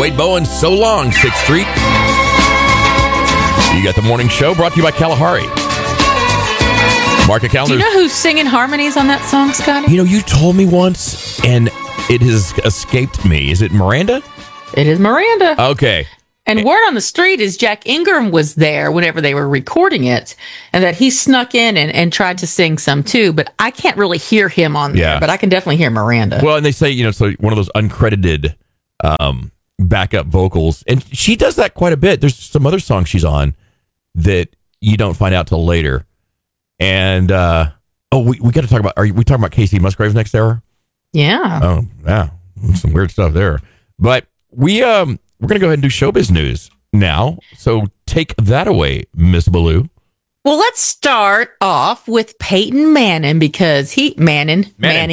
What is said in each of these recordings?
Wade Bowen, So Long, 6th Street. You got the morning show brought to you by Kalahari. Mark a calendar. Do you know who's singing harmonies on that song, Scotty? You know, you told me once, and it has escaped me. Is it Miranda? It is Miranda. Okay. And word on the street is Jack Ingram was there whenever they were recording it, and that he snuck in and tried to sing some too, but I can't really hear him on there, but I can definitely hear Miranda. Well, and they say, you know, so one of those uncredited backup vocals, and she does that quite a bit. There's some other songs she's on that you don't find out till later. And, we got to talk about, we talking about Casey Musgraves next hour? Yeah. Oh, yeah. Some weird stuff there. But we're going to go ahead and do showbiz news now. So take that away, Miss Ballou. Well, let's start off with Peyton Manning because Manning.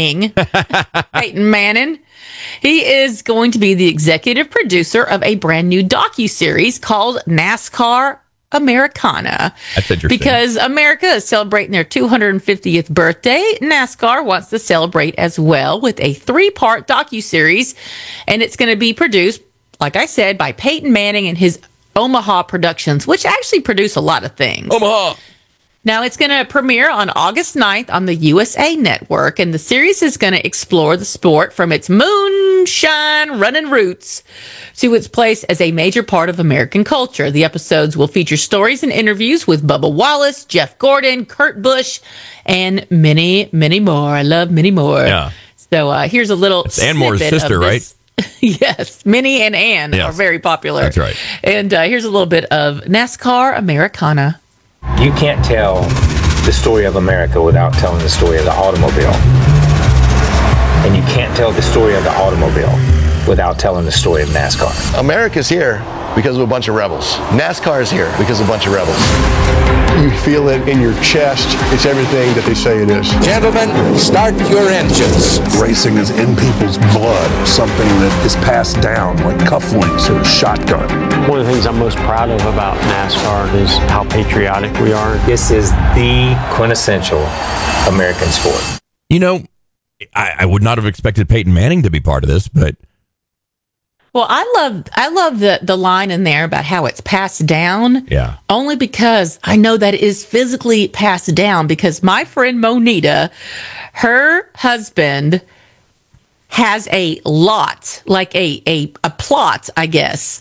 Peyton Manning. He is going to be the executive producer of a brand new docuseries called NASCAR Americana. That's interesting. Because America is celebrating their 250th birthday. NASCAR wants to celebrate as well with a 3-part docuseries, and it's going to be produced, like I said, by Peyton Manning and his Omaha Productions, which actually produce a lot of things. Omaha! Now, it's going to premiere on August 9th on the USA Network, and the series is going to explore the sport from its moonshine running roots to its place as a major part of American culture. The episodes will feature stories and interviews with Bubba Wallace, Jeff Gordon, Kurt Busch, and many, many more. I love many more. Yeah. So here's a little It's Ann Moore's sister, right? Yes, Minnie and Ann are very popular. That's right. And here's a little bit of NASCAR Americana. You can't tell the story of America without telling the story of the automobile. And you can't tell the story of the automobile without telling the story of NASCAR. America's here because of a bunch of rebels. NASCAR is here because of a bunch of rebels. You feel it in your chest. It's everything that they say it is. Gentlemen, start your engines. Racing is in people's blood, something that is passed down like cufflinks or a shotgun. One of the things I'm most proud of about NASCAR is how patriotic we are. This is the quintessential American sport. You know, I would not have expected Peyton Manning to be part of this, but Well, I love the line in there about how it's passed down. Yeah. Only because I know that it is physically passed down because my friend Monita, her husband has a lot, like a plot, I guess,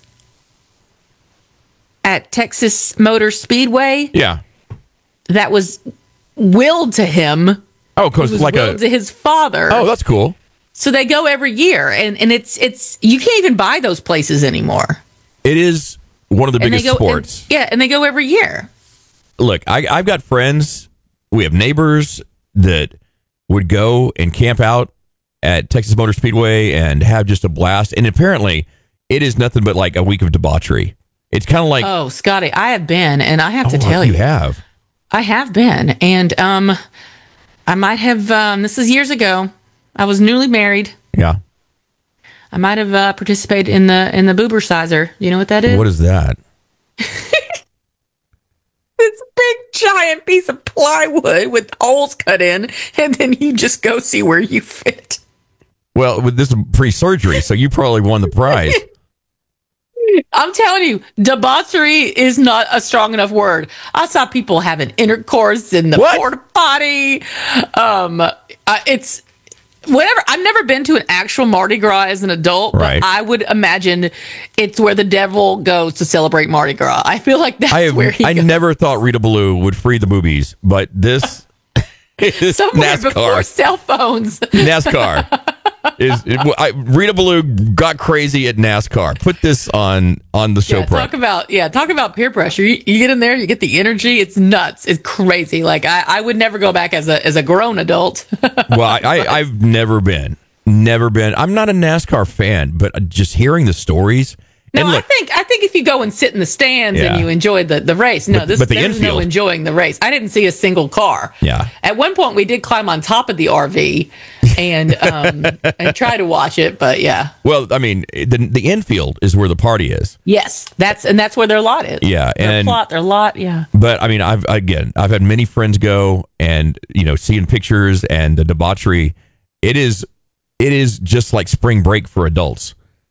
at Texas Motor Speedway. Yeah. That was willed to him. Oh, because like willed to his father. Oh, that's cool. So they go every year, and it's you can't even buy those places anymore. It is one of the biggest sports. And they go every year. Look, I've got friends. We have neighbors that would go and camp out at Texas Motor Speedway and have just a blast. And apparently, it is nothing but like a week of debauchery. It's kind of like, oh, Scotty, I have been, and I have to tell you, have. I have been, and I might have. This is years ago. I was newly married. Yeah. I might have participated in the boobercizer. You know what that is? What is that? It's a big giant piece of plywood with holes cut in, and then you just go see where you fit. Well, this is pre-surgery, so you probably won the prize. I'm telling you, debauchery is not a strong enough word. I saw people having intercourse in the porta potty. It's whatever. I've never been to an actual Mardi Gras as an adult, but I would imagine it's where the devil goes to celebrate Mardi Gras. I feel like that's where he goes. I never thought Rita Ballou would free the boobies, but this is somewhere NASCAR. before cell phones. NASCAR. Rita Ballou got crazy at NASCAR. Put this on the show prep. Talk about peer pressure. You get in there, you get the energy. It's nuts. It's crazy. Like I would never go back as a grown adult. Well, I've never been. I'm not a NASCAR fan, but just hearing the stories. No, and look, I think if you go and sit in the stands and you enjoy the race, there's no enjoying the race. I didn't see a single car. Yeah. At one point, we did climb on top of the RV and try to watch it, but yeah. Well, I mean, the infield is where the party is. Yes, that's where their lot is. Yeah, their lot. Yeah. But I mean, I've had many friends go, and seeing pictures and the debauchery. It is just like spring break for adults.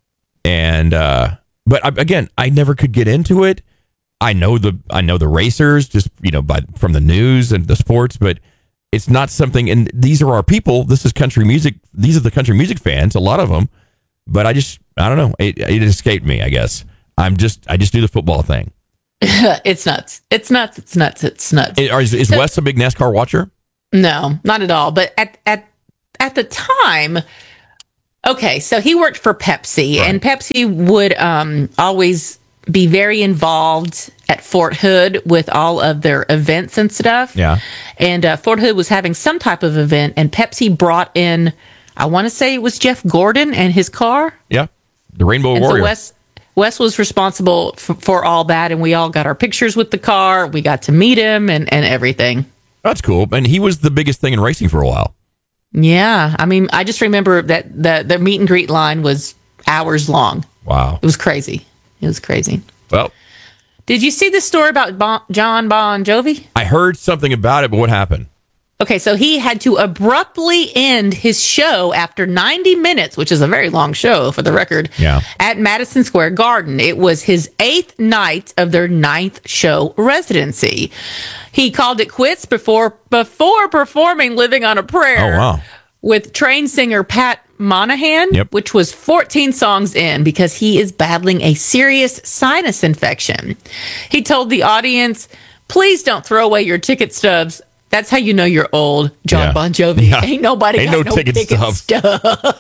And again, I never could get into it. I know the racers just from the news and the sports, but it's not something. And these are our people. This is country music. These are the country music fans, a lot of them. But I don't know. It escaped me. I guess I just do the football thing. It's nuts. It's nuts. It's nuts. It's nuts. Is Wes a big NASCAR watcher? No, not at all. But at the time, okay, so he worked for Pepsi, and Pepsi would always be very involved at Fort Hood with all of their events and stuff. Yeah. And Fort Hood was having some type of event, and Pepsi brought in, I want to say it was Jeff Gordon and his car. Yeah. The Rainbow Warrior. So Wes was responsible for all that, and we all got our pictures with the car. We got to meet him and everything. That's cool. And he was the biggest thing in racing for a while. Yeah. I mean, I just remember that the meet and greet line was hours long. Wow. It was crazy. It was crazy. Well, did you see the story about John Bon Jovi? I heard something about it, but what happened? Okay, so he had to abruptly end his show after 90 minutes, which is a very long show for the record, at Madison Square Garden. It was his 8th night of their 9th show residency. He called it quits before performing Living on a Prayer. Oh, wow. With trained singer Pat Monahan, Yep. which was 14 songs in, because he is battling a serious sinus infection. He told the audience, "Please don't throw away your ticket stubs. That's how you know you're old, John Bon Jovi. Yeah. Ain't got no ticket stub."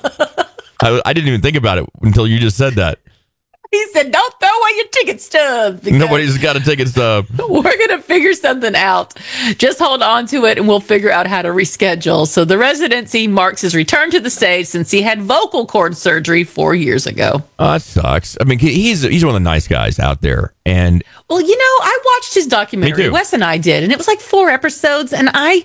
I didn't even think about it until you just said that. He said, "Don't throw away your ticket stubs. Nobody's got a ticket stub. We're going to figure something out. Just hold on to it and we'll figure out how to reschedule." So the residency marks his return to the stage since he had vocal cord surgery 4 years ago. Oh, that sucks. I mean, he's one of the nice guys out there. And well, I watched his documentary. Wes and I did, and it was like 4 episodes, and I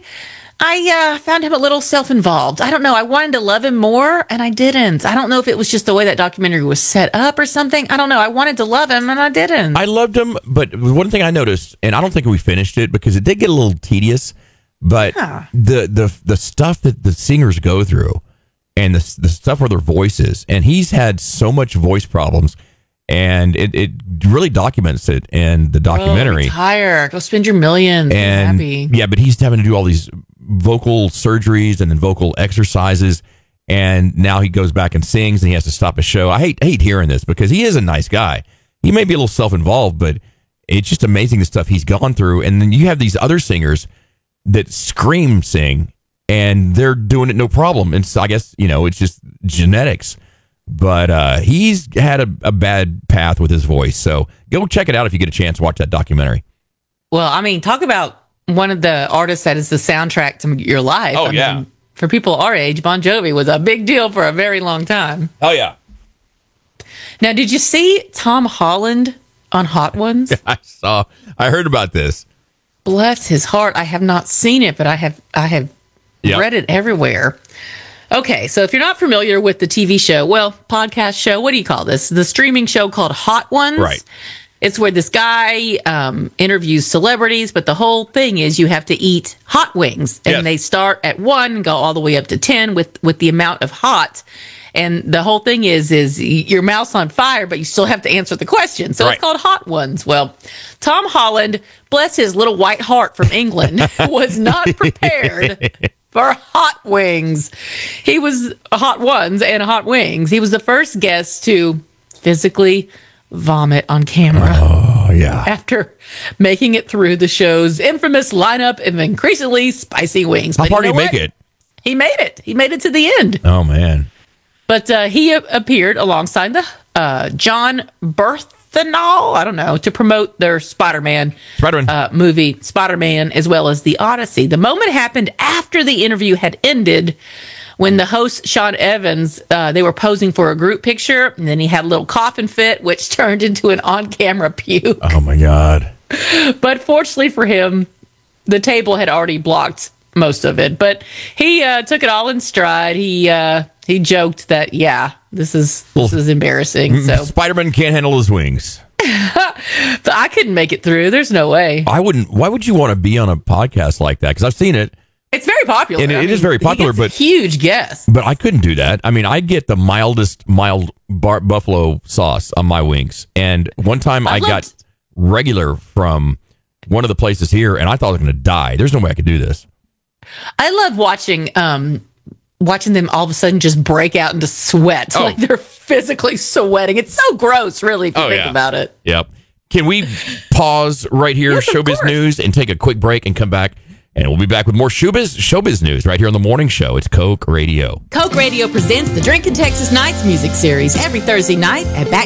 found him a little self-involved. I don't know. I wanted to love him more, and I didn't. I don't know if it was just the way that documentary was set up or something. I don't know. I wanted to love him, and I didn't. I loved him, but one thing I noticed, and I don't think we finished it because it did get a little tedious, but the stuff that the singers go through and the stuff with their voices, and he's had so much voice problems, and it really documents it in the documentary. Retire. Go spend your millions. And be happy. Yeah, but he's having to do all these vocal surgeries and then vocal exercises, and now he goes back and sings and he has to stop a show. I hate hearing this because he is a nice guy. He may be a little self-involved, but it's just amazing the stuff he's gone through. And then you have these other singers that sing and they're doing it no problem. And so I guess, it's just genetics. But he's had a bad path with his voice. So go check it out if you get a chance to watch that documentary. Well, I mean, talk about one of the artists that is the soundtrack to your life. Oh, I mean, for people our age, Bon Jovi was a big deal for a very long time. Oh, yeah. Now, did you see Tom Holland on Hot Ones? I heard about this. Bless his heart. I have not seen it, but I have read it everywhere. Okay, so if you're not familiar with the TV show, podcast show, what do you call this? The streaming show called Hot Ones. Right. It's where this guy interviews celebrities, but the whole thing is you have to eat hot wings. And they start at 1 and go all the way up to 10 with the amount of hot. And the whole thing is your mouth's on fire, but you still have to answer the question. So it's called Hot Ones. Well, Tom Holland, bless his little white heart from England, was not prepared for hot wings. He was Hot Ones and hot wings. He was the first guest to physically vomit on camera. Oh, yeah. After making it through the show's infamous lineup of increasingly spicy wings. How far did he make it? He made it. He made it to the end. Oh, man. But he appeared alongside the John Berthenol, I don't know, to promote their Spider-Man movie, Spider-Man, as well as The Odyssey. The moment happened after the interview had ended, when the host, Sean Evans, they were posing for a group picture, and then he had a little coughing fit, which turned into an on-camera puke. Oh, my God. But fortunately for him, the table had already blocked most of it. But he took it all in stride. He joked that, this is embarrassing. So Spider-Man can't handle his wings. So I couldn't make it through. There's no way. I wouldn't. Why would you want to be on a podcast like that? Because I've seen it. It's very popular. And it is very popular, he gets but huge guests. But I couldn't do that. I mean, I get the mild buffalo sauce on my wings. And one time I got regular from one of the places here, and I thought I was going to die. There's no way I could do this. I love watching them all of a sudden just break out into sweat. Oh. Like they're physically sweating. It's so gross, really, if you think about it. Yep. Can we pause right here, Yes, of Showbiz course. News, and take a quick break and come back? And we'll be back with more showbiz news right here on the morning show. It's Coke Radio. Coke Radio presents the Drinkin' Texas Nights music series every Thursday night at Back